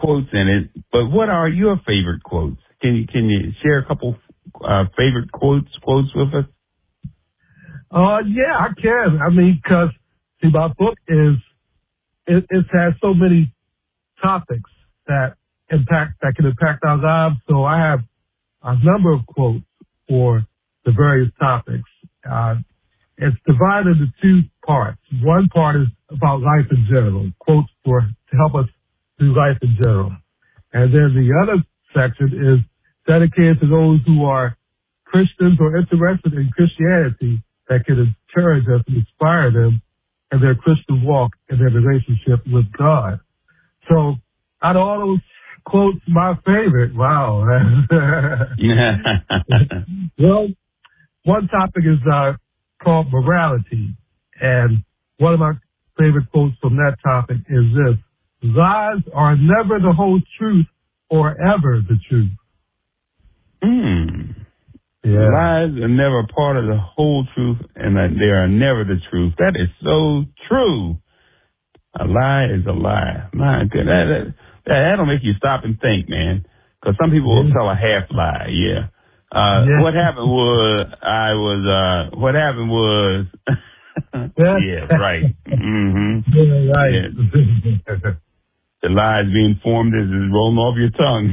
quotes in it, but what are your favorite quotes? Can you share a couple favorite quotes with us? Yeah, I can. I mean, because see, my book it has so many topics that can impact our lives. So I have a number of quotes for the various topics. It's divided into two parts. One part is about life in general, quotes to help us through life in general. And then the other section is dedicated to those who are Christians or interested in Christianity that can encourage us and inspire them in their Christian walk and their relationship with God. So out of all those quotes, my favorite, wow. Well, one topic is called morality. And one of my favorite quotes from that topic is this: lies are never the whole truth or ever the truth. Yeah. Lies are never part of the whole truth, and that they are never the truth. That is so true. A lie is a lie. My goodness. That'll make you stop and think, man. Because some people will tell a half lie, yeah. What happened was, yeah, right. Mm-hmm. Yeah, right. Yeah. The lie is being formed as it's rolling off your tongue.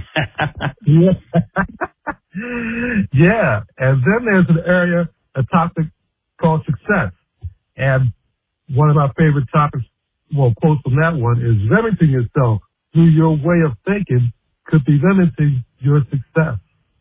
Yeah. And then there's a topic called success. And one of my favorite topics, quotes from that one is limiting yourself through your way of thinking could be limiting your success.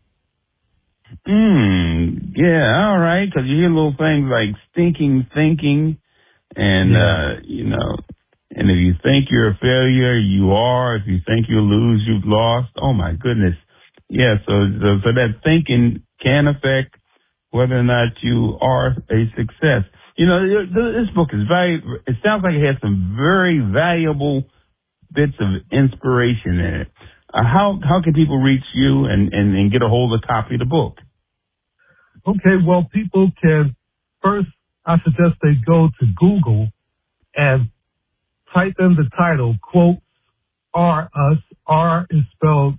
Yeah, all right. Because you hear little things like stinking thinking, and and if you think you're a failure, you are. If you think you'll lose, you've lost. Oh my goodness. Yeah. So that thinking can affect whether or not you are a success. You know, this book is it sounds like it has some very valuable bits of inspiration in it. How can people reach you and get a hold of a copy of the book? Okay, well, people can first, I suggest they go to Google and type in the title, quotes are us. R is spelled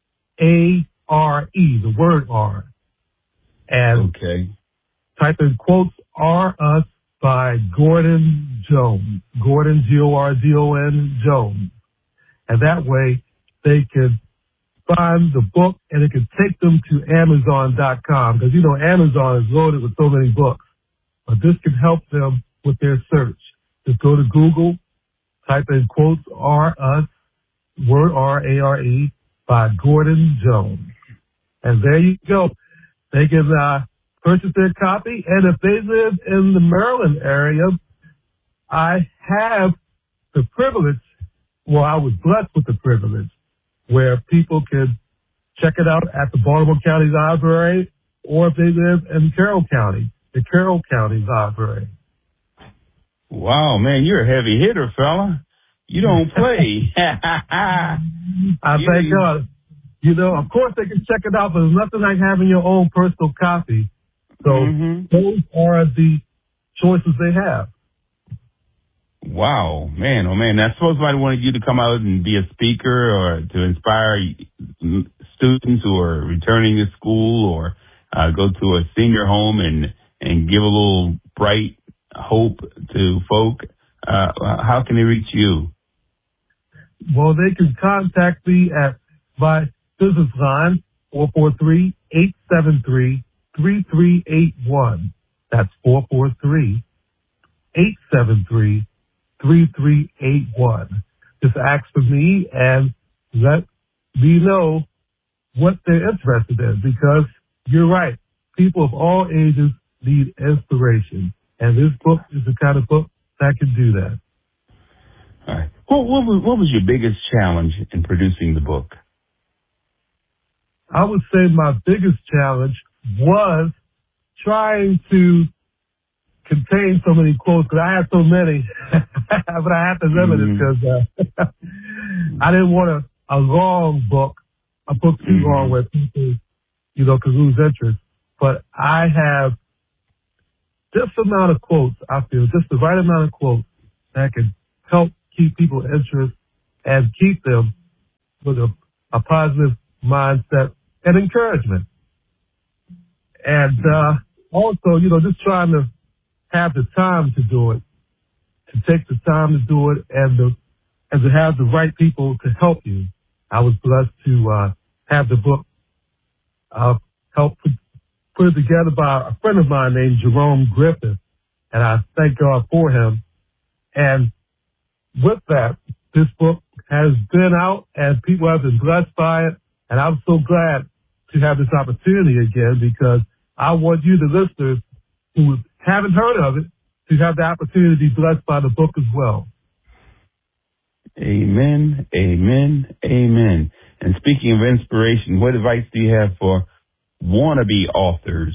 A-R-E, the word R. And type in quotes are us by Gordon Jones. Gordon, G-O-R-D-O-N, Jones. And that way they can find the book and it can take them to Amazon.com, because, Amazon is loaded with so many books. But this can help them with their search. Just go to Google, type in quotes are us, word R-A-R-E, by Gordon Jones. And there you go. They can purchase their copy. And if they live in the Maryland area, I have the privilege, I was blessed with the privilege, where people can check it out at the Baltimore County Library, or if they live in Carroll County, the Carroll County Library. Wow, man, you're a heavy hitter, fella. You don't play. I thank God. Of course they can check it out, but there's nothing like having your own personal copy. So those are the choices they have. Wow, man, oh man. I suppose somebody wanted you to come out and be a speaker or to inspire students who are returning to school, or go to a senior home and give a little bright hope to folk. How can they reach you? Well, they can contact me at my business line, 443-873-3381. That's 443-873-3381. Just ask for me and let me know what they're interested in, because you're right. People of all ages need inspiration. And this book is the kind of book that can do that. All right. What was your biggest challenge in producing the book? I would say my biggest challenge was trying to contain so many quotes, because I had so many, but I had to limit it because I didn't want a long book, a book too long where people, could lose interest. But I have just the amount of quotes, I feel, just the right amount of quotes that can help keep people interested and keep them with a positive mindset and encouragement. And also, just trying to have the time to do it, to take the time to do it, and to have the right people to help you. I was blessed to have the book helped put it together by a friend of mine named Jerome Griffith, and I thank God for him. And with that, this book has been out, and people have been blessed by it, and I'm so glad to have this opportunity again, because I want you, the listeners, who haven't heard of it, to have the opportunity to be blessed by the book as well. Amen, amen, amen. And speaking of inspiration, what advice do you have for wannabe authors?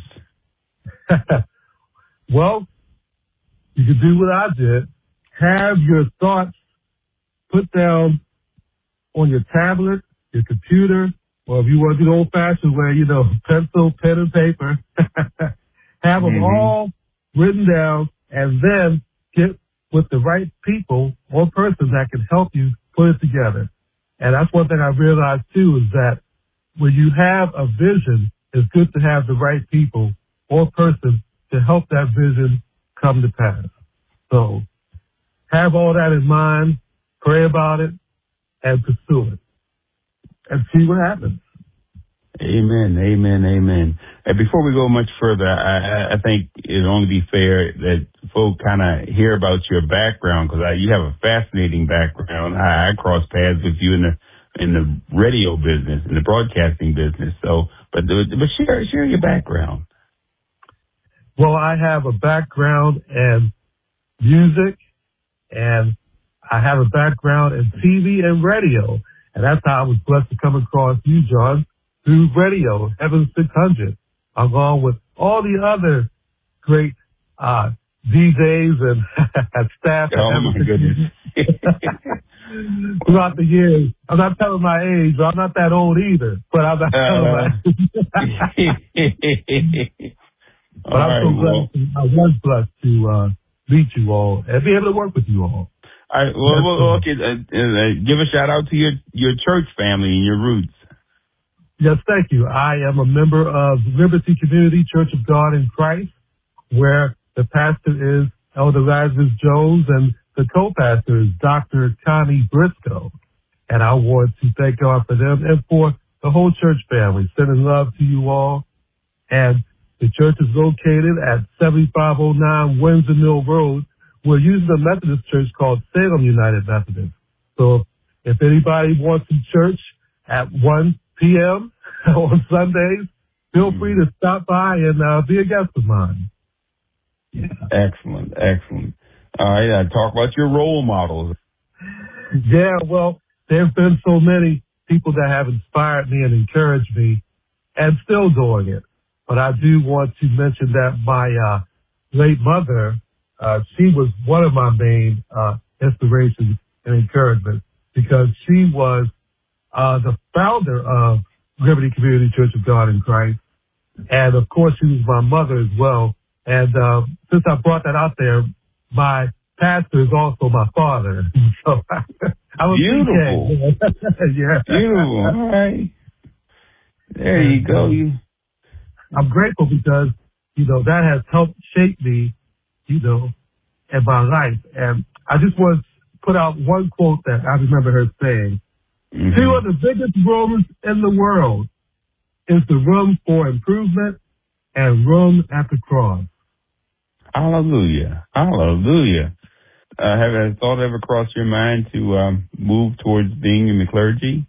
Well, you can do what I did. Have your thoughts put down on your tablet, your computer, or if you want to do the old-fashioned way, pencil, pen, and paper. Have them all written down, and then get with the right people or person that can help you put it together. And that's one thing I realized, too, is that when you have a vision, it's good to have the right people or person to help that vision come to pass. So have all that in mind, pray about it, and pursue it, and see what happens. Amen, amen, amen. And before we go much further, I think it'd only be fair that folk kind of hear about your background, because you have a fascinating background. I crossed paths with you in the radio business, in the broadcasting business. So, but share your background. Well, I have a background in music, and I have a background in TV and radio, and that's how I was blessed to come across you, John, through radio, Heaven 600, along with all the other great DJs and staff. Oh, my goodness. Throughout the years. I'm not telling my age. I'm not that old either, but I'm not telling my age. But I'm so blessed. I was blessed to meet you all and be able to work with you all. All right. Well, okay. Give a shout out to your church family and your roots. Yes, thank you. I am a member of Liberty Community Church of God in Christ, where the pastor is Elder Lazarus Jones and the co-pastor is Dr. Connie Briscoe. And I want to thank God for them and for the whole church family, sending love to you all. And the church is located at 7509 Windsor Mill Road. We're using a Methodist church called Salem United Methodist. So if anybody wants some church at 1 p.m. on Sundays, feel free to stop by and be a guest of mine. Yeah. Excellent, excellent. All right, talk about your role models. Yeah, well, there have been so many people that have inspired me and encouraged me, and still doing it. But I do want to mention that my late mother, she was one of my main inspirations and encouragement, because she was the founder of Liberty Community Church of God in Christ. And, of course, she was my mother as well. And since I brought that out there, my pastor is also my father. So I was beautiful. Yeah. Beautiful. All right. There you go. I'm grateful because, that has helped shape me, in my life. And I just want to put out one quote that I remember her saying. Mm-hmm. Two of the biggest rooms in the world is the room for improvement and room at the cross. Hallelujah. Hallelujah. Have a thought ever crossed your mind to move towards being in the clergy?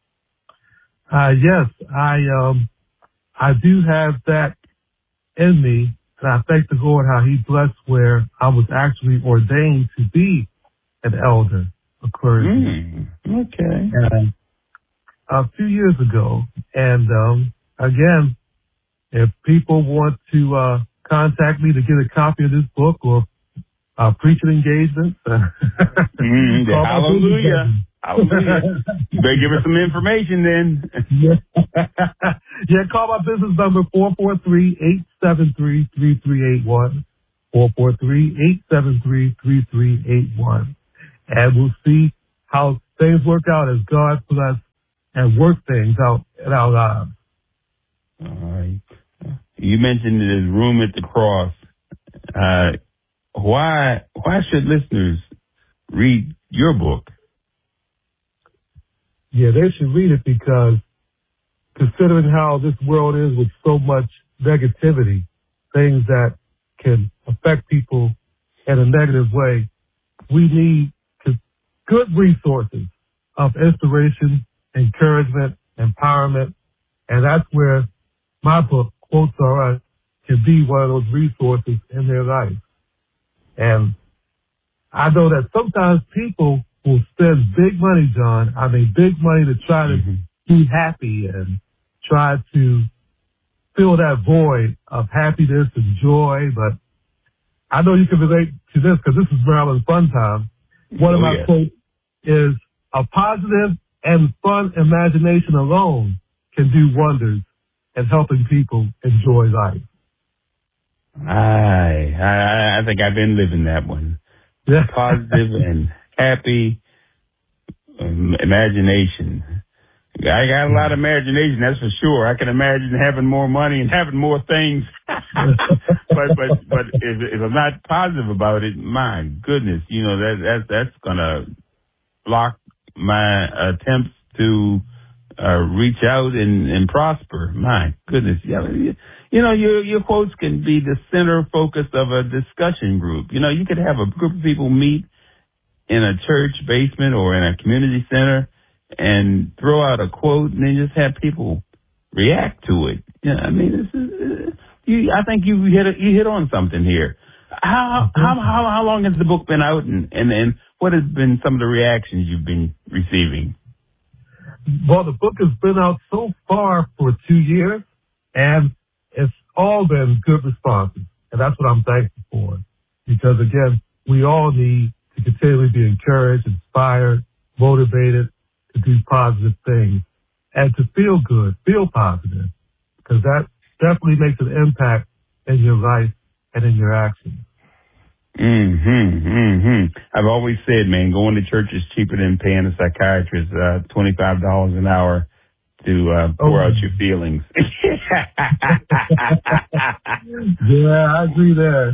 Yes, I do have that in me, and I thank the Lord how He blessed where I was actually ordained to be an elder, a clergy. Okay. A few years ago, and again, if people want to contact me to get a copy of this book or preaching engagements, hallelujah. Hallelujah. You better give us some information then. Yeah, call my business number 443-873-3381, 443-873-3381. And we'll see how things work out as God bless and work things out in our lives. All right. You mentioned there's room at the cross. Why should listeners read your book? Yeah, they should read it because considering how this world is with so much negativity, things that can affect people in a negative way, we need good resources of inspiration, encouragement, empowerment, and that's where my book, Quotes Are Us, can be one of those resources in their life. And I know that sometimes people will spend big money, John, big money to try to be happy and try to fill that void of happiness and joy. But I know you can relate to this because this is Maryland Fun Time. One of my quotes is, a positive and fun imagination alone can do wonders in helping people enjoy life. I think I've been living that one. Yeah. Positive and happy imagination. I got a lot of imagination, that's for sure. I can imagine having more money and having more things. but if I'm not positive about it, my goodness, that's gonna block my attempts to reach out and prosper. My goodness. Your quotes can be the center focus of a discussion group. You could have a group of people meet in a church basement or in a community center and throw out a quote and then just have people react to it. I think you hit on something here. How long has the book been out and what has been some of the reactions you've been receiving? Well, the book has been out so far for 2 years, and it's all been good responses. And that's what I'm thankful for. Because, again, we all need to continually be encouraged, inspired, motivated to do positive things and to feel good, feel positive, because that definitely makes an impact in your life and in your actions. I've always said, man, going to church is cheaper than paying a psychiatrist $25 an hour to pour out your feelings. Yeah, I agree there.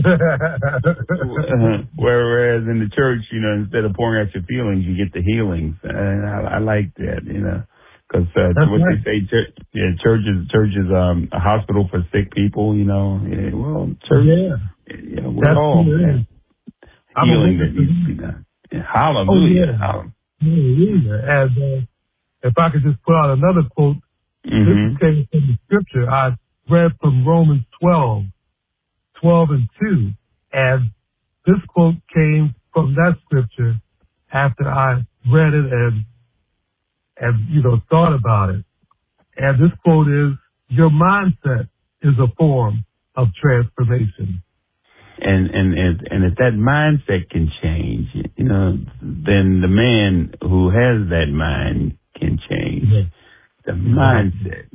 Whereas in the church, instead of pouring out your feelings, you get the healings. And I like that, because what they say, church is a hospital for sick people. Church. Yeah. We're all healing that needs to be done. Hallelujah. Hallelujah. And if I could just put out another quote, this came from the scripture. I read from Romans 12 and 2. And this quote came from that scripture after I read it and thought about it. And this quote is, your mindset is a form of transformation. And if that mindset can change, then the man who has that mind can change. The mindset.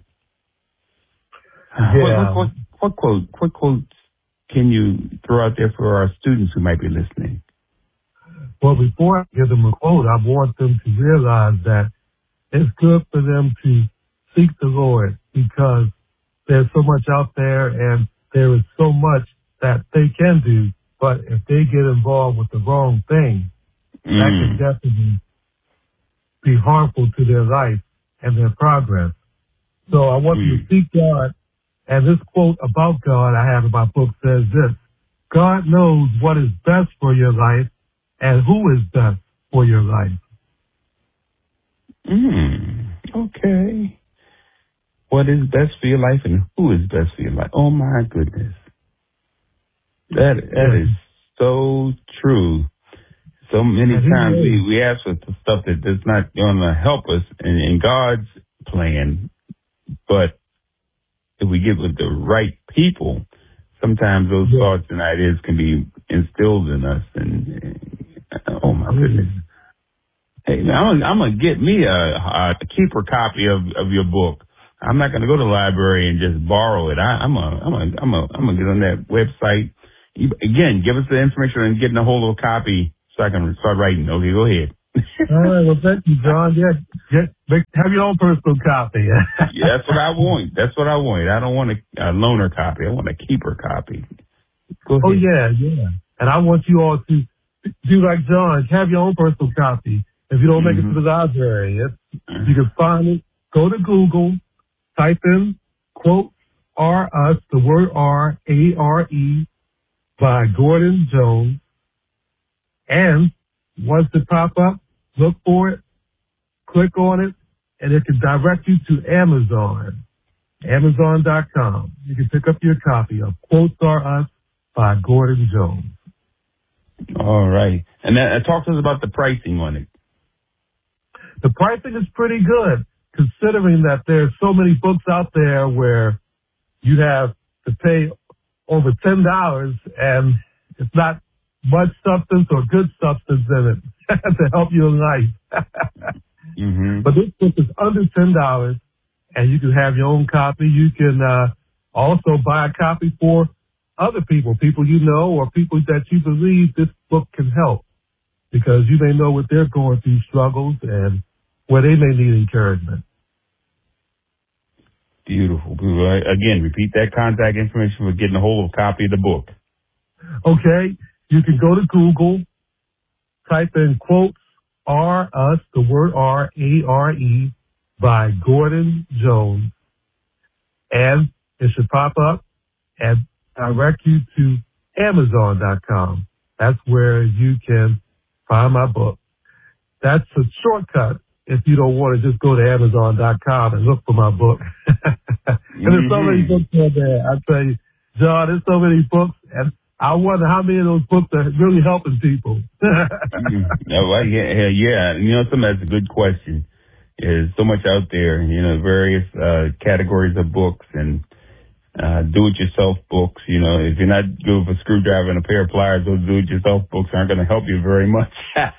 What quotes can you throw out there for our students who might be listening? Well, before I give them a quote, I want them to realize that it's good for them to seek the Lord because there's so much out there and there is so much that they can do, but if they get involved with the wrong thing, that can definitely be harmful to their life and their progress. So I want you to seek God, and this quote about God I have in my book says this: God knows what is best for your life and who is best for your life. Okay. What is best for your life and who is best for your life? Oh my goodness. That is so true. So many times we ask for stuff that's not going to help us in God's plan. But if we get with the right people, sometimes those thoughts and ideas can be instilled in us. And oh my goodness. Hey, man, I'm going to get me a keeper copy of your book. I'm not going to go to the library and just borrow it. I'm going to get on that website. Again, give us the information and getting a hold of a copy so I can start writing. Okay, go ahead. All right, well, thank you, John. Yeah, have your own personal copy. Yeah, that's what I want. That's what I want. I don't want a loaner copy. I want a keeper copy. Go ahead. Oh, yeah. And I want you all to do like John. Have your own personal copy. If you don't make it to the library, you can find it. Go to Google, type in quotes are us, the word R-A-R-E, by Gordon Jones. And once it pop up, look for it, click on it, and it can direct you to Amazon, Amazon.com. You can pick up your copy of Quotes Are Us by Gordon Jones. All right. And talk to us about the pricing on it. The pricing is pretty good, considering that there's so many books out there where you have to pay over $10 and it's not much substance or good substance in it to help you in life. But this book is under $10 and you can have your own copy. You can also buy a copy for other people you know or people that you believe this book can help, because you may know what they're going through, struggles, and where they may need encouragement. Beautiful. Again, repeat that contact information for getting a hold of a copy of the book. Okay. You can go to Google, type in Quotes Are Us, the word R-A-R-E, by Gordon Jones, and it should pop up and direct you to Amazon.com. That's where you can find my book. That's a shortcut if you don't want to just go to Amazon.com and look for my book. And there's so many books on there. I tell you, John, there's so many books, and I wonder how many of those books are really helping people. Yeah. You know, that's a good question. There's so much out there, various categories of books and do-it-yourself books. If you're not good with a screwdriver and a pair of pliers, those do-it-yourself books aren't going to help you very much.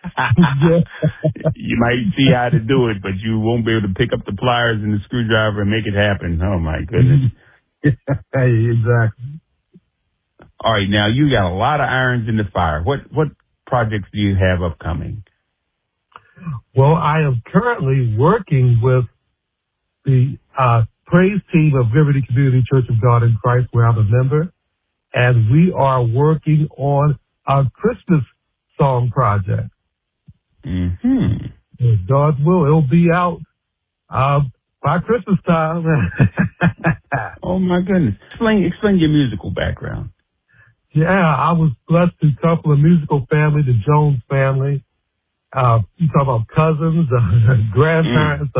You might see how to do it, but you won't be able to pick up the pliers and the screwdriver and make it happen. Oh, my goodness. Exactly. All right, now you got a lot of irons in the fire. What projects do you have upcoming? Well, I am currently working with the praise team of Liberty Community Church of God in Christ, where I'm a member, and we are working on a Christmas song project. With God's will, it'll be out by Christmas time. Oh my goodness! Explain your musical background. Yeah, I was blessed to come from a musical family, the Jones family. You talk about cousins, grandparents,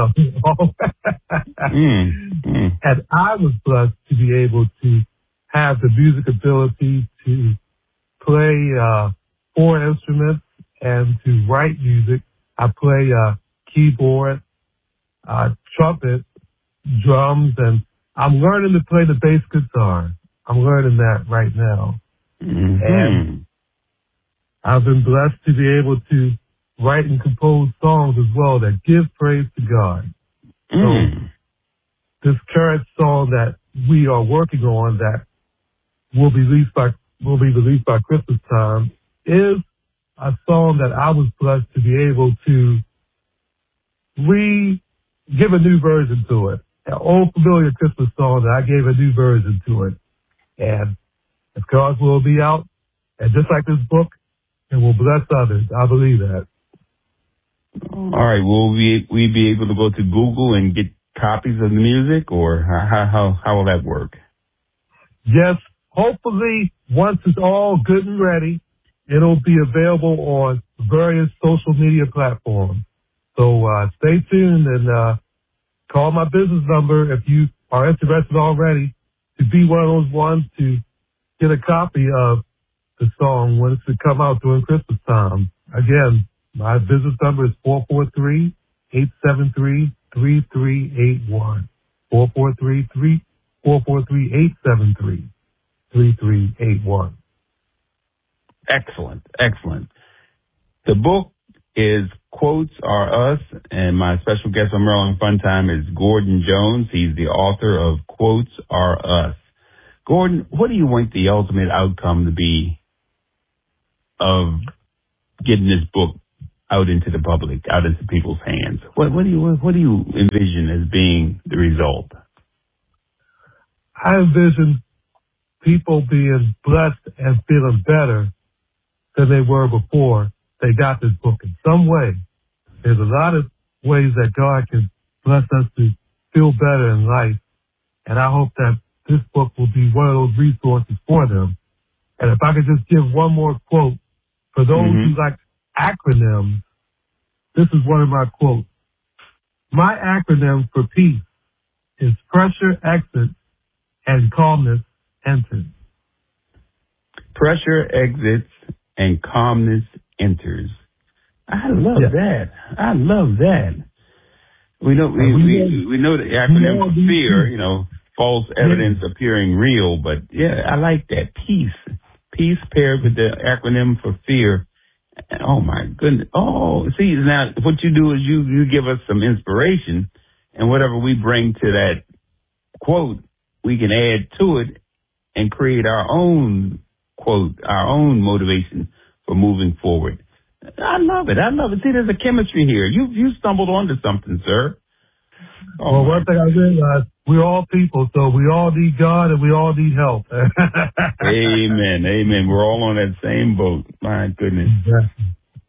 and I was blessed to be able to have the music ability to play 4 instruments and to write music. I play keyboard, trumpet, drums, and I'm learning to play the bass guitar. I'm learning that right now. And I've been blessed to be able to write and compose songs as well that give praise to God. So this current song that we are working on that will be released by Christmas time is a song that I was blessed to be able to give a new version to it. An old familiar Christmas song that I gave a new version to it. And if God's will be out, and just like this book, it will bless others. I believe that. All right. Will we be able to go to Google and get copies of the music, or how will that work? Yes. Hopefully, once it's all good and ready, it'll be available on various social media platforms. So stay tuned and call my business number if you are interested already to be one of those ones to get a copy of the song when it's to come out during Christmas time. Again, my business number is 443-873-3381. 443-873-3381. Excellent. The book is Quotes Are Us, and my special guest on Maryland Fun Time is Gordon Jones. He's the author of Quotes Are Us. Gordon, what do you want the ultimate outcome to be of getting this book out into the public, out into people's hands? What do you envision as being the result? I envision people being blessed and feeling better than they were before they got this book in some way. There's a lot of ways that God can bless us to feel better in life. And I hope that this book will be one of those resources for them. And if I could just give one more quote, for those who like acronyms, this is one of my quotes. My acronym for peace is pressure exits and calmness enters. Pressure exits and calmness enters. I love that. I love that. We know the acronym for fear, you know, false evidence appearing real, but yeah, I like that. Peace. Peace paired with the acronym for fear. Oh my goodness. Oh, see, now what you do is you give us some inspiration, and whatever we bring to that quote, we can add to it and create our own quote, our own motivation for moving forward. I love it. See, there's a chemistry here. You stumbled onto something, sir. Oh, well, one thing I realized, we're all people, so we all need God and we all need help. Amen. Amen. We're all on that same boat. My goodness. Exactly.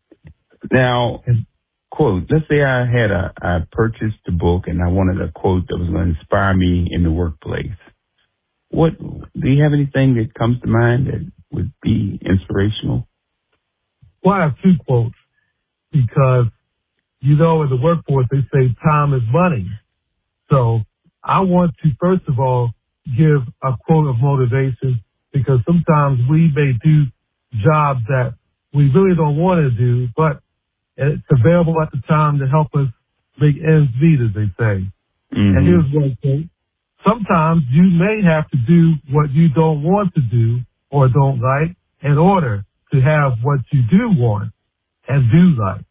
Now, quote, let's say I purchased the book and I wanted a quote that was going to inspire me in the workplace. Do you have anything that comes to mind that would be inspirational? Well, I have two quotes because, you know, in the workforce, they say time is money. So I want to, first of all, give a quote of motivation because sometimes we may do jobs that we really don't want to do, but it's available at the time to help us make ends meet, as they say. And here's one quote. Sometimes you may have to do what you don't want to do or don't like in order to have what you do want and do like.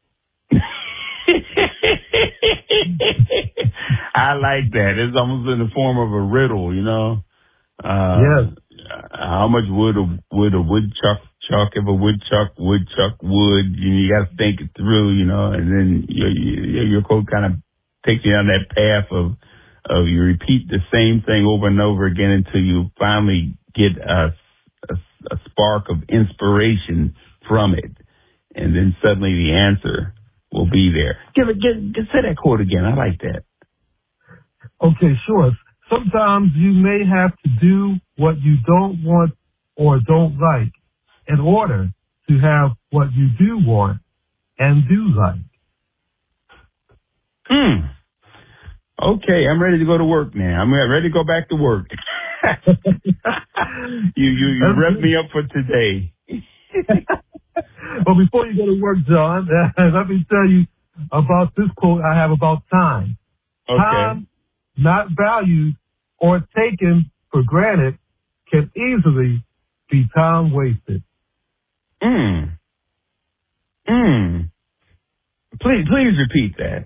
I like that. It's almost in the form of a riddle, you know. Yes. How much would a woodchuck chuck if a woodchuck would? You got to think it through, you know. And then your quote kind of takes you on that path of you repeat the same thing over and over again until you finally get a spark of inspiration from it, and then suddenly the answer will be there. Say that quote again. I like that. Okay, sure. Sometimes you may have to do what you don't want or don't like in order to have what you do want and do like. Okay, I'm ready to go to work now. I'm ready to go back to work. You revved me up for today. Well, before you go to work, John, let me tell you about this quote I have about time. Okay. Time not valued or taken for granted can easily be time wasted. Please repeat that.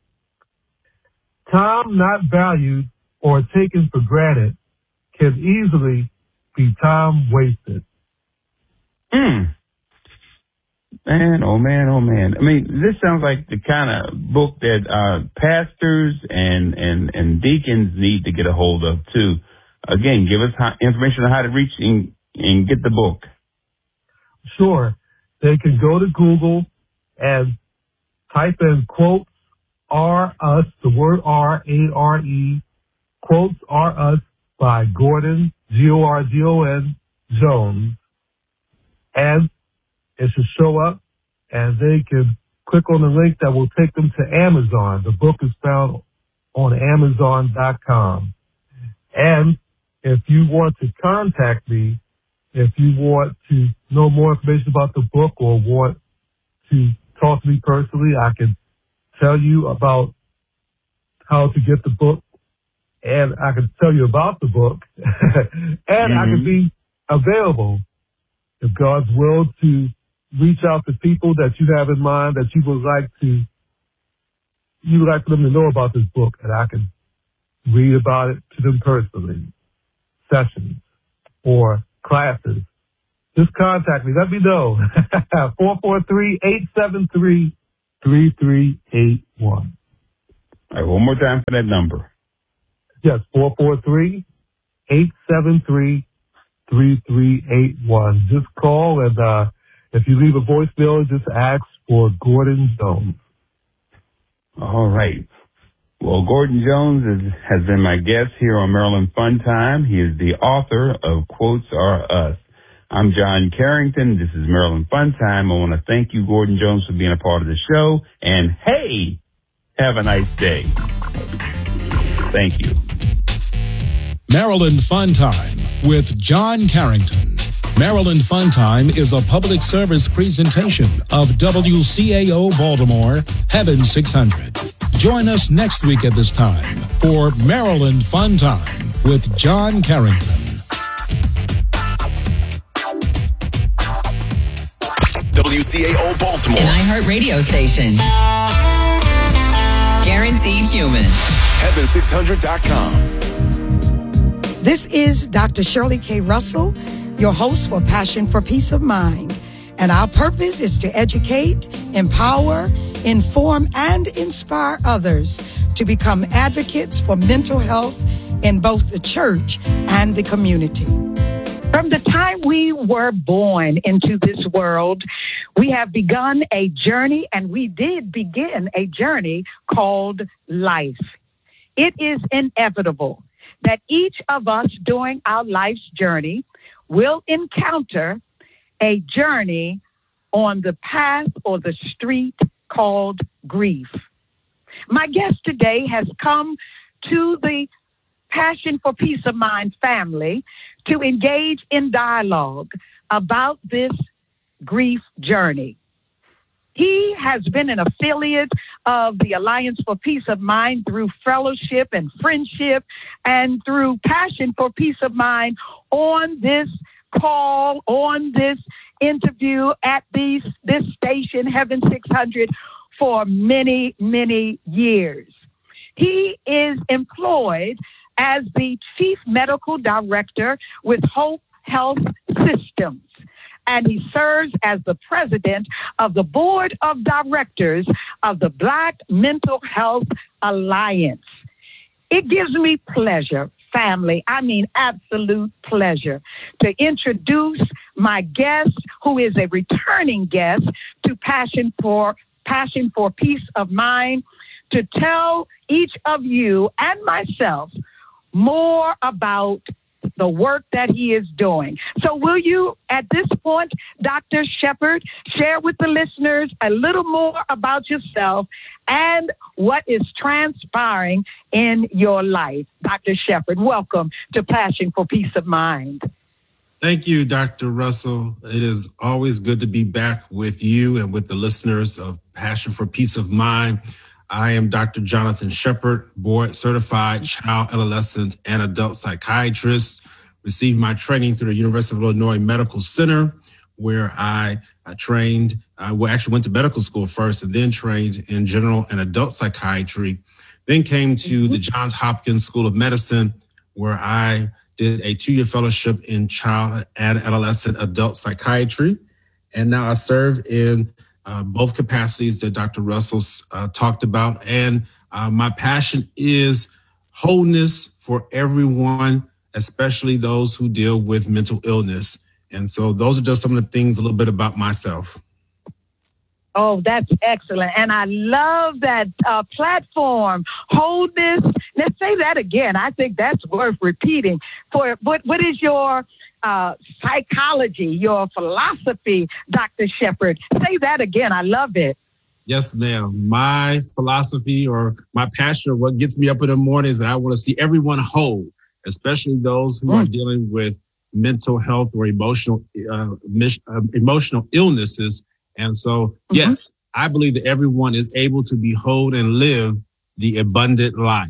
Time not valued or taken for granted can easily be time wasted. Man, oh man, oh man. I mean, this sounds like the kind of book that pastors and deacons need to get a hold of too. Again, give us information on how to reach and get the book. Sure. They can go to Google and type in quotes are us, the word R-A-R-E, quotes are us by Gordon, G-O-R-D-O-N, Jones. And it should show up, and they can click on the link that will take them to Amazon. The book is found on Amazon.com. And if you want to contact me, if you want to know more information about the book or want to talk to me personally, I can tell you about how to get the book, and I can tell you about the book, and I can be available, if God's will, to reach out to people that you have in mind that you would like for them to know about this book, and I can read about it to them personally, sessions or classes. Just contact me. Let me know. 443-873 443-873-3381. All right, one more time for that number. Yes, 443-873-3381. Just call, and if you leave a voicemail, just ask for Gordon Jones. All right. Well, Gordon Jones has been my guest here on Maryland Fun Time. He is the author of Quotes Are Us. I'm John Carrington. This is Maryland Fun Time. I want to thank you, Gordon Jones, for being a part of the show. And hey, have a nice day. Thank you. Maryland Fun Time with John Carrington. Maryland Fun Time is a public service presentation of WCAO Baltimore, Heaven 600. Join us next week at this time for Maryland Fun Time with John Carrington. WCAO Baltimore, an iHeart radio station. Guaranteed human. Heaven600.com. This is Dr. Shirley K. Russell, your host for Passion for Peace of Mind. And our purpose is to educate, empower, inform, and inspire others to become advocates for mental health in both the church and the community. From the time we were born into this world, we have begun a journey, and we did begin a journey called life. It is inevitable that each of us during our life's journey will encounter a journey on the path or the street called grief. My guest today has come to the Passion for Peace of Mind family to engage in dialogue about this grief journey. He has been an affiliate of the Alliance for Peace of Mind through fellowship and friendship, and through Passion for Peace of Mind on this call, on this interview at this station, Heaven 600, for many, many years. He is employed as the Chief Medical Director with Hope Health Systems, and he serves as the President of the Board of Directors of the Black Mental Health Alliance. It gives me pleasure, family, I mean absolute pleasure, to introduce my guest, who is a returning guest to Passion for Peace of Mind, to tell each of you and myself more about the work that he is doing. So will you, at this point, Dr. Shepherd, share with the listeners a little more about yourself and what is transpiring in your life? Dr. Shepherd, welcome to Passion for Peace of Mind. Thank you, Dr. Russell. It is always good to be back with you and with the listeners of Passion for Peace of Mind. I am Dr. Jonathan Shepherd, board certified child, adolescent, and adult psychiatrist. Received my training through the University of Illinois Medical Center, where I trained, actually went to medical school first and then trained in general and adult psychiatry. Then came to the Johns Hopkins School of Medicine, where I did a 2-year fellowship in child and adolescent adult psychiatry. And now I serve in both capacities that Dr. Russell talked about. And my passion is wholeness for everyone, especially those who deal with mental illness. And so those are just some of the things, a little bit about myself. Oh, that's excellent. And I love that platform, wholeness. Let's say that again. I think that's worth repeating. What is your psychology, your philosophy, Dr. Shepherd? Say that again. I love it. Yes, ma'am. My philosophy or my passion, or what gets me up in the morning, is that I want to see everyone whole, especially those who are dealing with mental health or emotional illnesses. And so, yes, I believe that everyone is able to be whole and live the abundant life.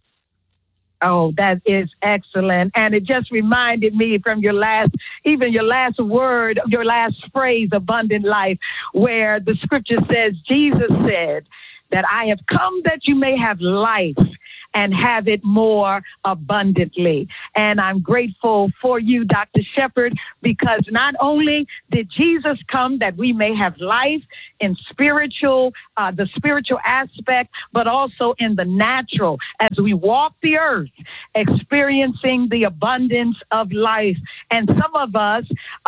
Oh, that is excellent. And it just reminded me from your last word, your last phrase, abundant life, where the scripture says, Jesus said that I have come that you may have life and have it more abundantly. And I'm grateful for you, Dr. Shepherd, because not only did Jesus come that we may have life in the spiritual aspect, but also in the natural as we walk the earth, experiencing the abundance of life. And some of us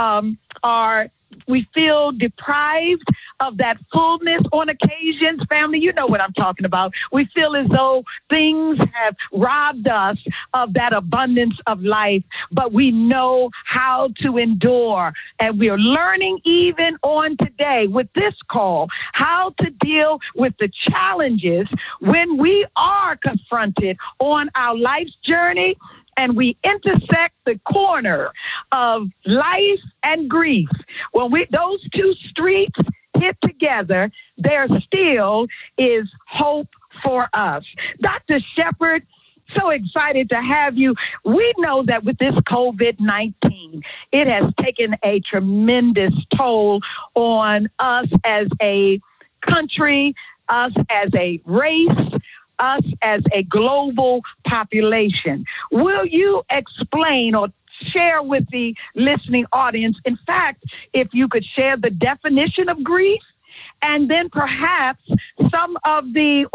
we feel deprived of that fullness on occasions. Family, you know what I'm talking about. We feel as though things have robbed us of that abundance of life, but we know how to endure. And we're learning even on today with this call, how to deal with the challenges when we are confronted on our life's journey and we intersect the corner of life and grief. When those two streets hit together, there still is hope for us. Dr. Shepherd, so excited to have you. We know that with this COVID-19, it has taken a tremendous toll on us as a country, us as a race, us as a global population. Will you explain or share with the listening audience, in fact, if you could share the definition of grief, and then perhaps some of the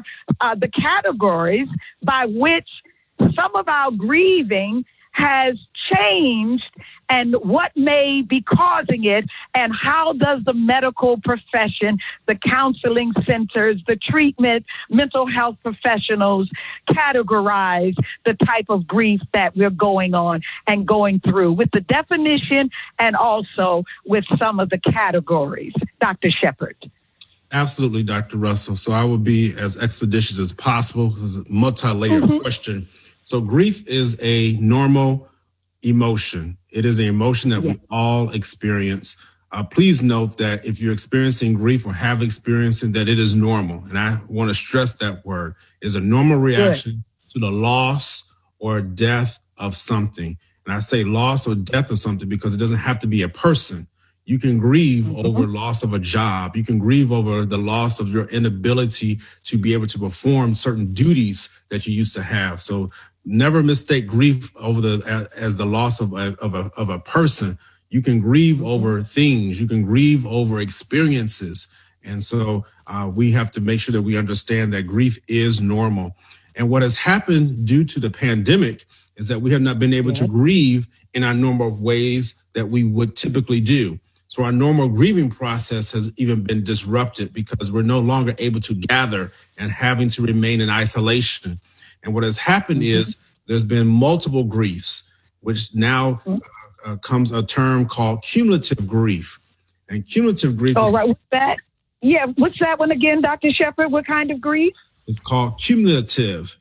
categories by which some of our grieving has changed and what may be causing it, and how does the medical profession, the counseling centers, the treatment, mental health professionals categorize the type of grief that we're going on and going through with the definition and also with some of the categories. Dr. Shepherd. Absolutely, Dr. Russell. So I will be as expeditious as possible because it's a multi-layered question. So grief is a normal emotion. It is an emotion that we all experience. Please note that if you're experiencing grief or have experienced it, that it is normal. And I want to stress that word is a normal reaction to the loss or death of something. And I say loss or death of something because it doesn't have to be a person. You can grieve over loss of a job. You can grieve over the loss of your inability to be able to perform certain duties that you used to have. So never mistake grief as the loss of a person. You can grieve over things. You can grieve over experiences. And so we have to make sure that we understand that grief is normal. And what has happened due to the pandemic is that we have not been able to grieve in our normal ways that we would typically do. So our normal grieving process has even been disrupted because we're no longer able to gather and having to remain in isolation. And what has happened is there's been multiple griefs, which now comes a term called cumulative grief. And cumulative grief. Oh, right. What's that? Yeah. What's that one again, Dr. Shepherd? What kind of grief? It's called cumulative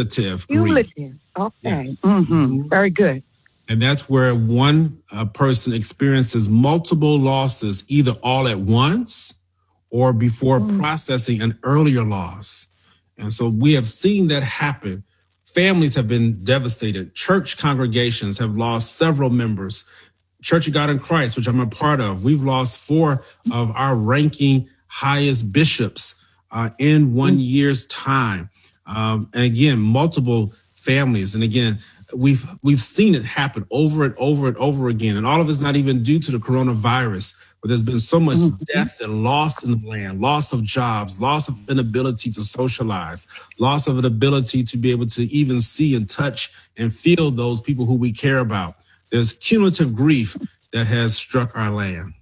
grief. Okay. Yes. Very good. And that's where one person experiences multiple losses, either all at once or before processing an earlier loss. And so we have seen that happen. Families have been devastated. Church congregations have lost several members. Church of God in Christ, which I'm a part of, we've lost 4 of our ranking highest bishops in 1 year's time. And again, multiple families. And again, we've seen it happen over and over again. And all of it's not even due to the coronavirus, but there's been so much death and loss in the land, loss of jobs, loss of inability to socialize, loss of an ability to be able to even see and touch and feel those people who we care about. There's cumulative grief that has struck our land.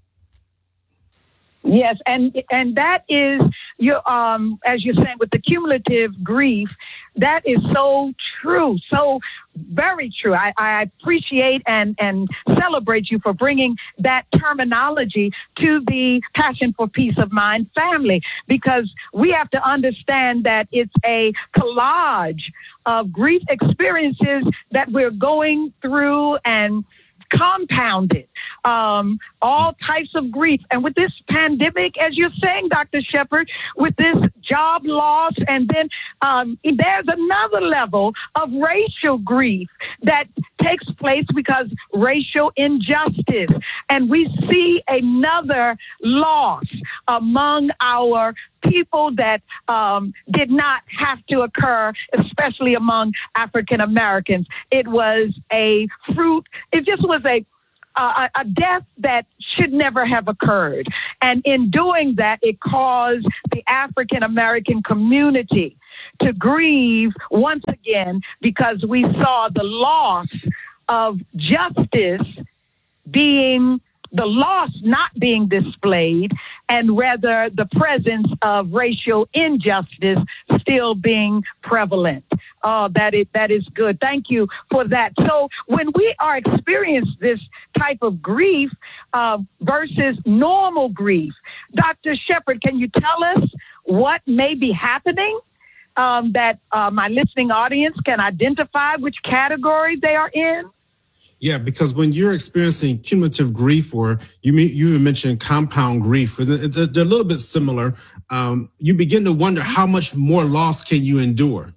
Yes, and that is as you're saying with the cumulative grief, that is so true, so very true. I appreciate and celebrate you for bringing that terminology to the Passion for Peace of Mind family, because we have to understand that it's a collage of grief experiences that we're going through and compounded, all types of grief. And with this pandemic, as you're saying, Dr. Shepherd, with this job loss, and then there's another level of racial grief that takes place because racial injustice. And we see another loss among our people that did not have to occur, especially among African Americans. It was a fruit. It just was a death that should never have occurred. And in doing that, it caused the African American community to grieve once again because we saw the loss of justice not being displayed, and rather the presence of racial injustice still being prevalent. That is good. Thank you for that. So when we are experiencing this type of grief versus normal grief, Dr. Shepherd, can you tell us what may be happening that my listening audience can identify which category they are in? Yeah, because when you're experiencing cumulative grief, or you mentioned compound grief, they're a little bit similar. You begin to wonder how much more loss can you endure.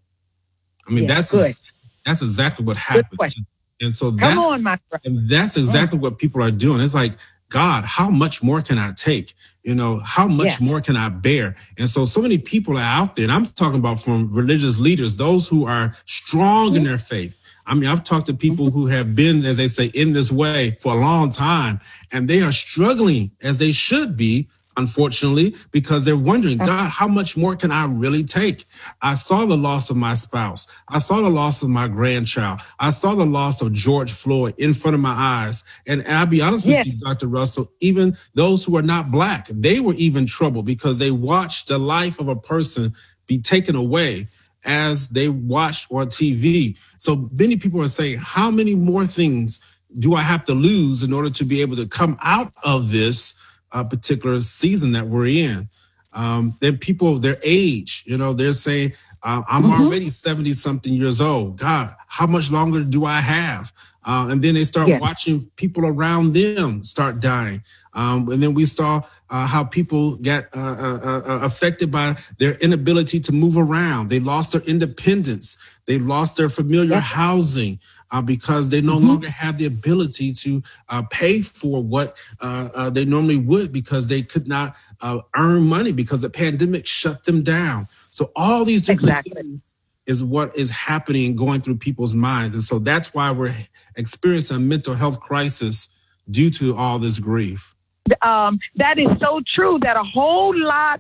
I mean, that's exactly what happened. And so that's exactly what people are doing. It's like, God, how much more can I take? How much more can I bear? And so many people are out there, and I'm talking about from religious leaders, those who are strong in their faith. I mean, I've talked to people who have been, as they say, in this way for a long time, and they are struggling, as they should be, unfortunately, because they're wondering, God, how much more can I really take? I saw the loss of my spouse. I saw the loss of my grandchild. I saw the loss of George Floyd in front of my eyes. And I'll be honest with you, Dr. Russell, even those who are not Black, they were even troubled because they watched the life of a person be taken away as they watched on TV. So many people are saying, how many more things do I have to lose in order to be able to come out of this particular season that we're in? Then people, their age, they're saying, I'm already 70 something years old. God, how much longer do I have? And then they start watching people around them start dying. And then we saw how people get affected by their inability to move around. They lost their independence. They lost their familiar housing because they no longer have the ability to pay for what they normally would, because they could not earn money because the pandemic shut them down. So all these different things is what is happening and going through people's minds. And so that's why we're experiencing a mental health crisis due to all this grief. That is so true, that a whole lot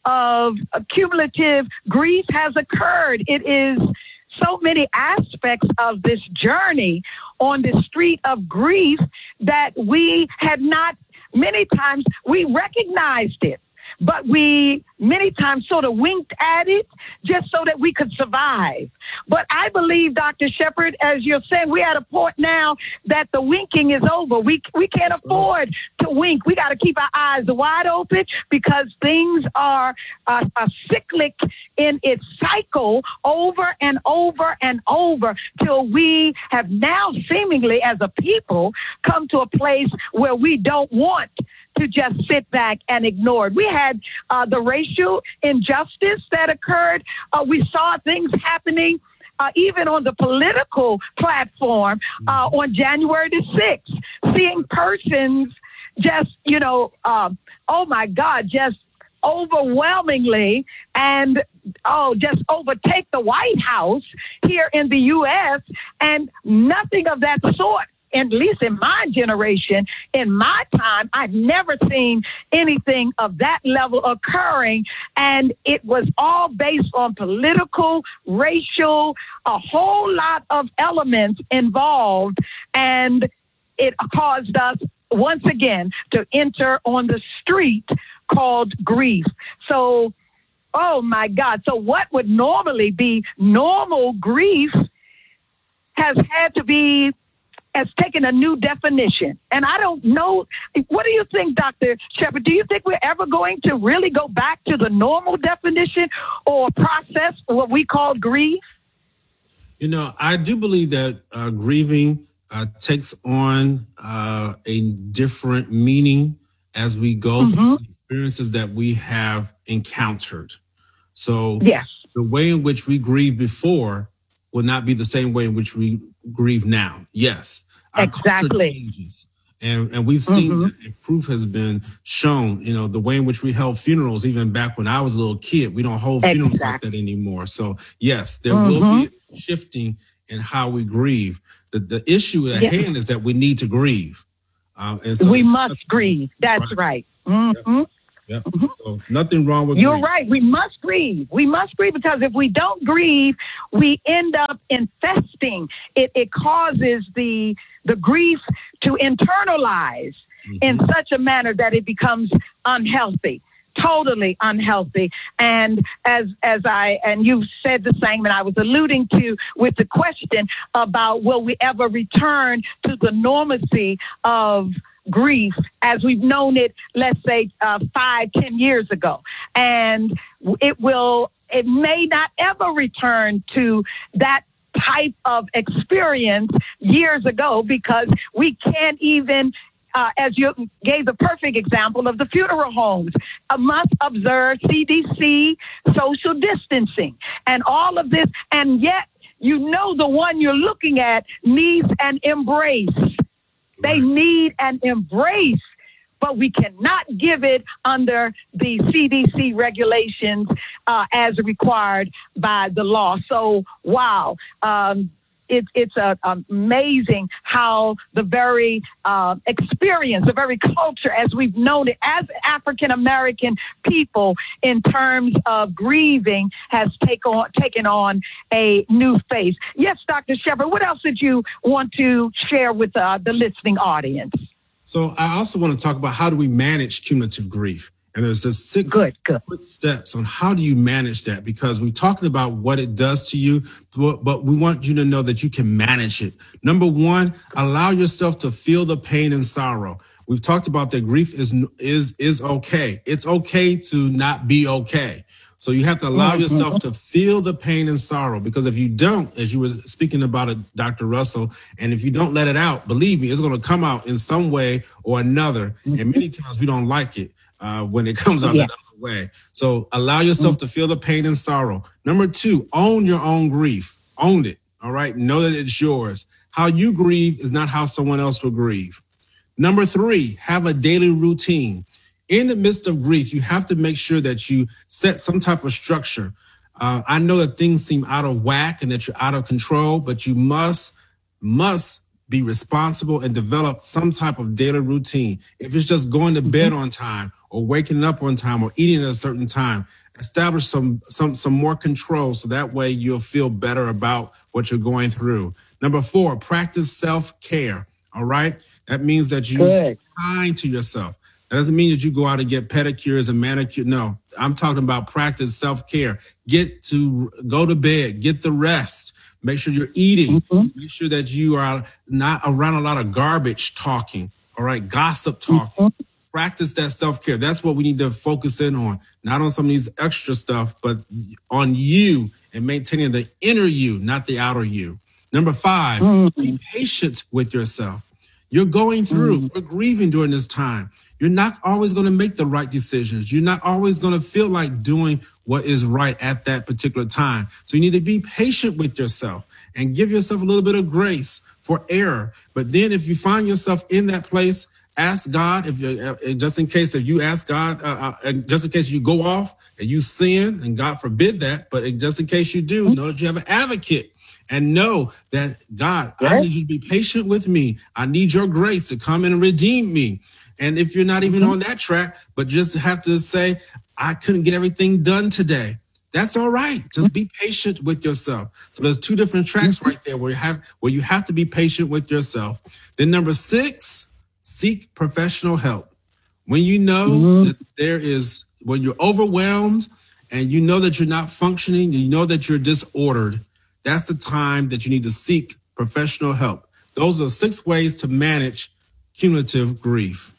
of cumulative grief has occurred. It is so many aspects of this journey on the street of grief that we had not, many times we recognized it, but we many times sort of winked at it just so that we could survive. But I believe, Dr. Shepherd, as you're saying, we're at a point now that the winking is over. We can't afford to wink. We got to keep our eyes wide open, because things are cyclic in its cycle over and over and over, till we have now seemingly as a people come to a place where we don't want to just sit back and ignore it. We had the racial injustice that occurred. We saw things happening even on the political platform on January the 6th, seeing persons just, oh my God, just overwhelmingly and just overtake the White House here in the U.S., and nothing of that sort. At least in my generation, in my time, I've never seen anything of that level occurring. And it was all based on political, racial, a whole lot of elements involved. And it caused us, once again, to enter on the street called grief. So, oh my God. So what would normally be normal grief has taken a new definition. And I don't know, what do you think, Dr. Shepherd? Do you think we're ever going to really go back to the normal definition or process what we call grief? I do believe that grieving takes on a different meaning as we go through the experiences that we have encountered. So the way in which we grieved before will not be the same way in which we grieve now. Yes. Our culture changes. And we've seen that proof has been shown, the way in which we held funerals, even back when I was a little kid. We don't hold funerals like that anymore. So, yes, there will be a shifting in how we grieve. The issue at hand is that we need to grieve. And so we must grieve. That's right. Yep. So nothing wrong with You're grief. right. We must grieve. We must grieve because if we don't grieve, we end up infesting. It causes the grief to internalize in such a manner that it becomes unhealthy. Totally unhealthy. And as you said the same, and I was alluding to with the question about will we ever return to the normalcy of grief as we've known it, let's say 5-10 years ago. And it may not ever return to that type of experience years ago because we can't even as you gave the perfect example of the funeral homes, must observe CDC, social distancing, and all of this. And yet, the one you're looking at needs an embrace. They need an embrace, but we cannot give it under the CDC regulations as required by the law. So, wow. It's amazing how the very experience, the very culture as we've known it as African-American people in terms of grieving has taken on a new face. Yes, Dr. Shepherd, what else did you want to share with the listening audience? So I also want to talk about how do we manage cumulative grief? And there's just 6 quick steps on how do you manage that, because we're talking about what it does to you, but we want you to know that you can manage it. Number 1, allow yourself to feel the pain and sorrow. We've talked about that grief is okay. It's okay to not be okay. So you have to allow yourself to feel the pain and sorrow, because if you don't, as you were speaking about it, Dr. Russell, and if you don't let it out, believe me, it's going to come out in some way or another. And many times we don't like it. When it comes out that other way. So allow yourself to feel the pain and sorrow. Number 2, own your own grief. Own it. All right. Know that it's yours. How you grieve is not how someone else will grieve. Number 3, have a daily routine. In the midst of grief, you have to make sure that you set some type of structure. I know that things seem out of whack and that you're out of control, but you must be responsible and develop some type of daily routine. If it's just going to bed on time or waking up on time or eating at a certain time, establish some more control so that way you'll feel better about what you're going through. Number 4, practice self-care. All right. That means that you're kind to yourself. That doesn't mean that you go out and get pedicures and manicures. No, I'm talking about practice self-care. Go to bed, get the rest. Make sure you're eating. Make sure that you are not around a lot of garbage talking. All right. Gossip talking. Practice that self-care. That's what we need to focus in on. Not on some of these extra stuff, but on you and maintaining the inner you, not the outer you. Number 5, be patient with yourself. You're going through, we're grieving during this time. You're not always going to make the right decisions. You're not always going to feel like doing what is right at that particular time. So you need to be patient with yourself and give yourself a little bit of grace for error. But then if you find yourself in that place, ask God, just in case you ask God, just in case you go off and you sin, and God forbid that, but just in case you do, know that you have an advocate. And know that, God, I need you to be patient with me. I need your grace to come in and redeem me. And if you're not even on that track, but just have to say, I couldn't get everything done today, that's all right. Just be patient with yourself. So there's 2 different tracks right there where you have to be patient with yourself. Then number 6, seek professional help. When you know that when you're overwhelmed and you know that you're not functioning, you know that you're disordered, that's the time that you need to seek professional help. Those are 6 ways to manage cumulative grief.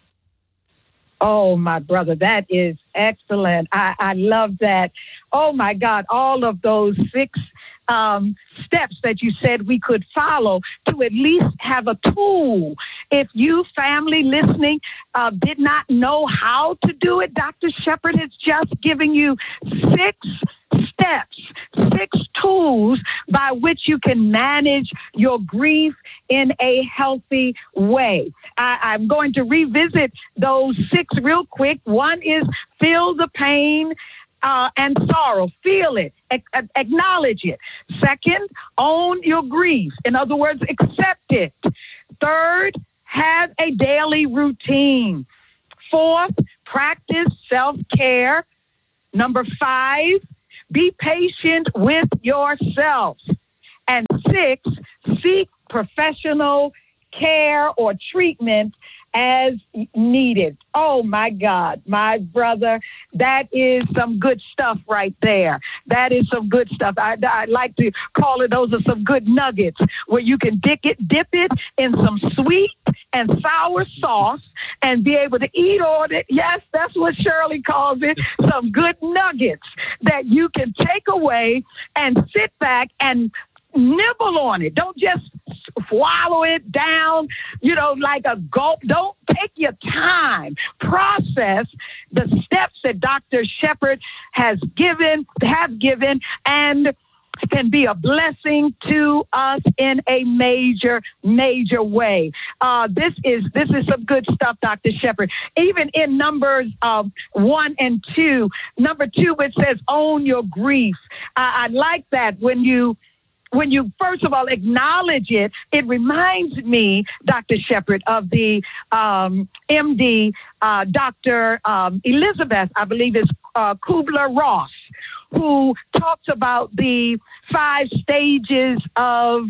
Oh, my brother, that is excellent. I love that. Oh, my God, all of those 6 steps that you said we could follow to at least have a tool. If you, family listening, did not know how to do it, Dr. Shepherd has just given you 6 steps steps, 6 tools by which you can manage your grief in a healthy way. I'm going to revisit those 6 real quick. One is feel the pain and sorrow. Feel it. Acknowledge it. Second, own your grief. In other words, accept it. Third, have a daily routine. Fourth, practice self-care. Number 5, be patient with yourself. And 6, seek professional care or treatment as needed. Oh, my God, my brother, that is some good stuff right there. That is some good stuff. I like to call it, those are some good nuggets where you can dip it in some sweet and sour sauce and be able to eat on it. Yes, that's what Shirley calls it, some good nuggets that you can take away and sit back and nibble on it. Don't just swallow it down, like a gulp. Don't take your time. Process the steps that Dr. Shepherd have given, and can be a blessing to us in a major, major way. This is some good stuff, Dr. Shepherd. Even in Numbers 1 and 2, number 2, it says own your grief. I like that when you first of all acknowledge it. It reminds me, Dr. Shepherd, of the MD, Dr. Elizabeth, I believe is Kubler-Ross, who talks about the 5 stages of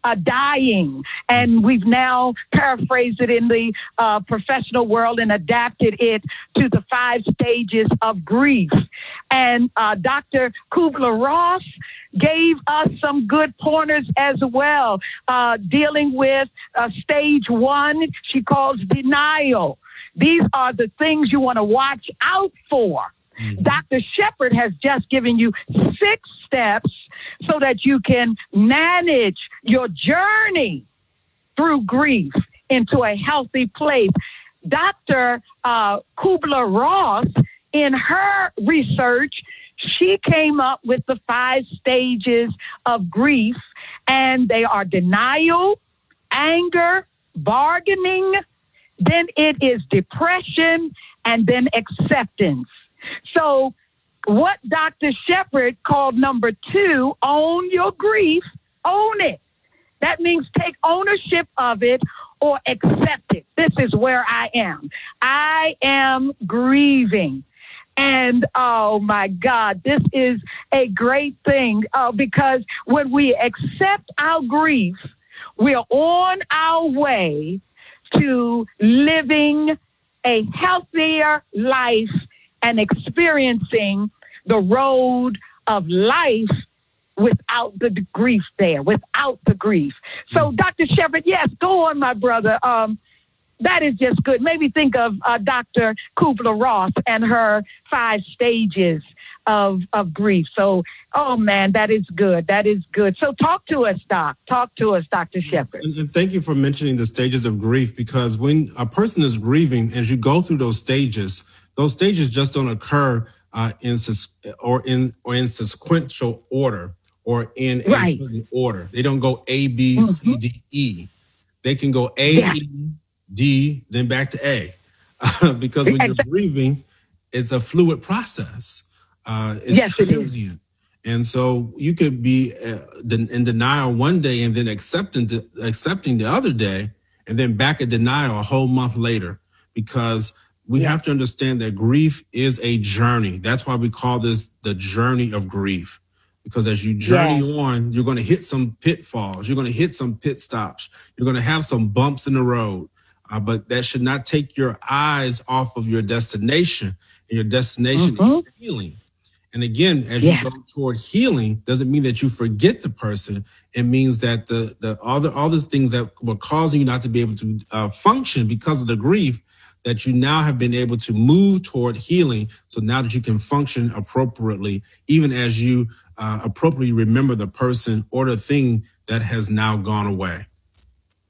dying. And we've now paraphrased it in the professional world and adapted it to the 5 stages of grief. And Dr. Kubler-Ross gave us some good pointers as well, dealing with stage 1, she calls denial. These are the things you want to watch out for. Mm-hmm. Dr. Shepherd has just given you 6 steps so that you can manage your journey through grief into a healthy place. Dr. Kubler-Ross, in her research, she came up with the 5 stages of grief, and they are denial, anger, bargaining, then it is depression, and then acceptance. So what Dr. Shepherd called number 2, own your grief, own it. That means take ownership of it or accept it. This is where I am. I am grieving. And, oh, my God, this is a great thing because when we accept our grief, we're on our way to living a healthier life and experiencing the road of life without the grief there, without the grief. So, Dr. Shepherd, yes, go on, my brother. That is just good. Maybe think of Dr. Kubler-Ross and her 5 stages of grief. So, oh, man, that is good. That is good. So talk to us, Doc. Talk to us, Dr. Shepherd. And thank you for mentioning the stages of grief, because when a person is grieving, as you go through those stages just don't occur in sequential order or in a certain order. They don't go A, B, C, D, E. They can go A, E, D, then back to A. Because when you're grieving, it's a fluid process. It's transient. And so you could be in denial one day and then accepting the other day, and then back in denial a whole month later, because we have to understand that grief is a journey. That's why we call this the journey of grief, because as you journey on, you're going to hit some pitfalls. You're going to hit some pit stops. You're going to have some bumps in the road, but that should not take your eyes off of your destination. And your destination is healing. And again, as you go toward healing, doesn't mean that you forget the person. It means that all the things that were causing you not to be able to function because of the grief, that you now have been able to move toward healing. So now that you can function appropriately, even as you appropriately remember the person or the thing that has now gone away.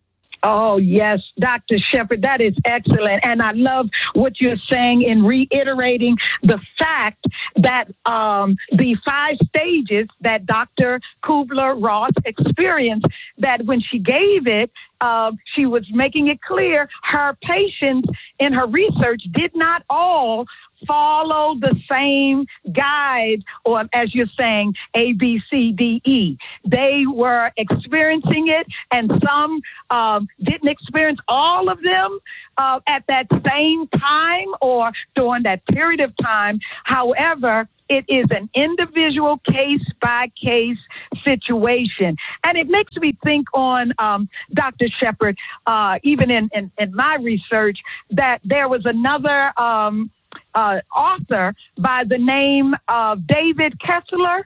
Oh, yes, Dr. Shepherd, that is excellent. And I love what you're saying in reiterating the fact that the 5 stages that Dr. Kubler-Ross experienced, that when she gave it, she was making it clear her patients in her research did not all follow the same guide, or as you're saying, A, B, C, D, E. They were experiencing it, and some didn't experience all of them at that same time or during that period of time. However, it is an individual case-by-case situation. And it makes me think on, Dr. Shepherd, even in my research, that there was another author by the name of David Kessler,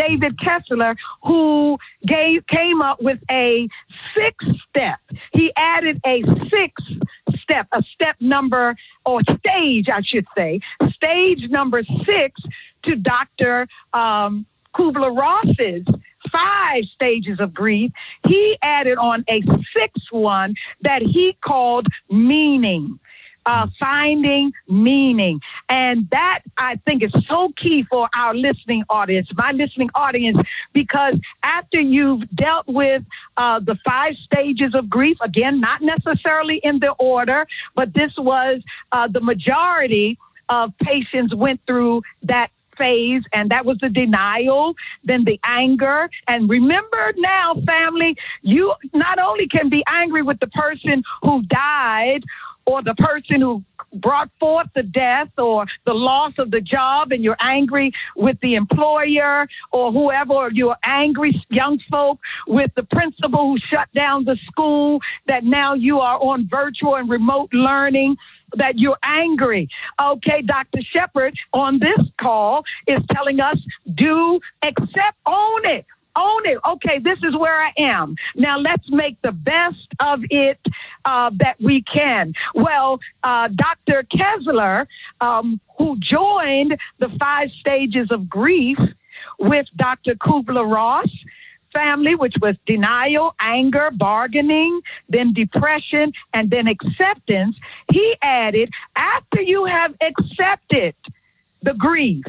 who came up with a 6-step. He added a 6th step, a step number, or stage, I should say, stage number 6 to Dr. Kubler-Ross's 5 stages of grief. He added on a 6th one that he called meaning. Finding meaning. And that, I think, is so key for our listening audience, my listening audience, because after you've dealt with the 5 stages of grief, again, not necessarily in the order, but this was the majority of patients went through that phase, and that was the denial, then the anger. And remember now, family, you not only can be angry with the person who died or the person who brought forth the death or the loss of the job, and you're angry with the employer or whoever, or you're angry, young folk, with the principal who shut down the school, that now you are on virtual and remote learning, that you're angry. Okay, Dr. Shepherd on this call is telling us, own it. Own it. Okay, this is where I am. Now let's make the best of it that we can. Well, Dr. Kessler, who joined the 5 stages of grief with Dr. Kubler-Ross, family, which was denial, anger, bargaining, then depression, and then acceptance, he added, after you have accepted the grief,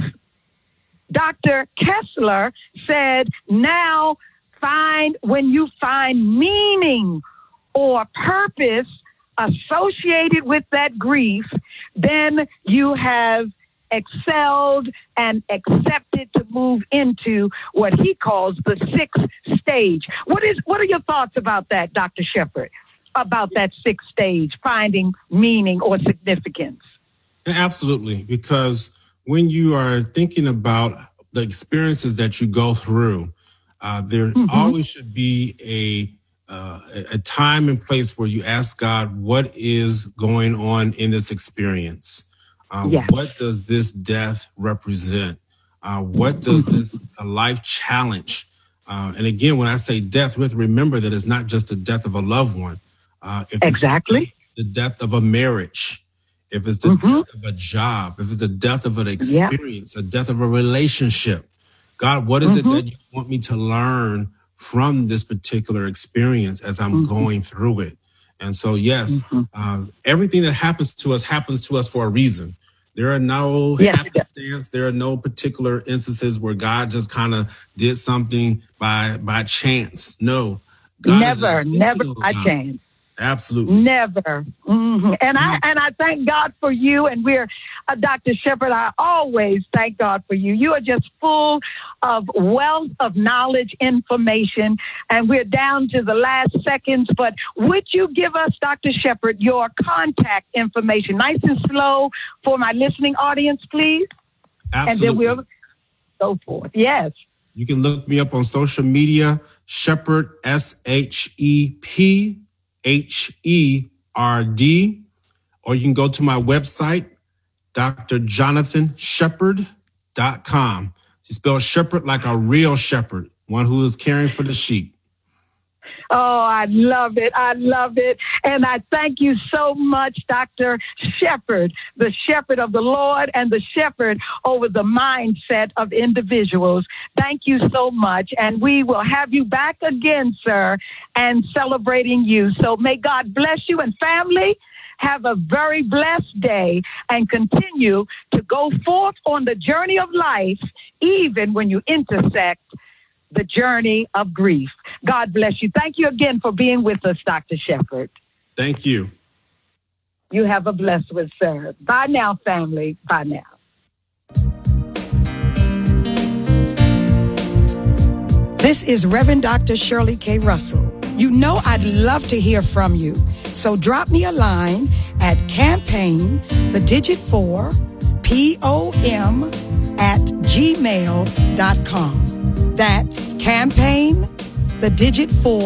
Dr. Kessler said, now when you find meaning or purpose associated with that grief, then you have excelled and accepted to move into what he calls the 6th stage. What are your thoughts about that, Dr. Shepherd, about that 6th stage, finding meaning or significance? Absolutely, because when you are thinking about the experiences that you go through, there always should be a time and place where you ask God, what is going on in this experience? What does this death represent? What does this life challenge? And again, when I say death, we have to remember that it's not just the death of a loved one. Exactly. The death of a marriage, if it's the death of a job, if it's the death of an experience, a death of a relationship. God, what is it that you want me to learn from this particular experience as I'm going through it? And so, yes, everything that happens to us for a reason. There are no happenstance. There are no particular instances where God just kind of did something by chance. No, God never by chance. Absolutely. Never. And I thank God for you. And we're, Dr. Shepherd, I always thank God for you. You are just full of wealth of knowledge, information. And we're down to the last seconds. But would you give us, Dr. Shepherd, your contact information, nice and slow for my listening audience, please? Absolutely. And then we'll go forth. Yes. You can look me up on social media, Shepherd, SHEPHERD, or you can go to my website, drjonathanshepard.com. You spell shepherd like a real shepherd, one who is caring for the sheep. Oh, I love it. I love it. And I thank you so much, Dr. Shepherd, the shepherd of the Lord and the shepherd over the mindset of individuals. Thank you so much. And we will have you back again, sir, and celebrating you. So may God bless you and family. Have a very blessed day and continue to go forth on the journey of life, even when you intersect the journey of grief. God bless you. Thank you again for being with us, Dr. Shepherd. Thank you. You have a blessed one, sir. Bye now, family. Bye now. This is Reverend Dr. Shirley K. Russell. You know I'd love to hear from you. So drop me a line at campaign, the digit 4, POM @gmail.com. That's campaign, the digit 4.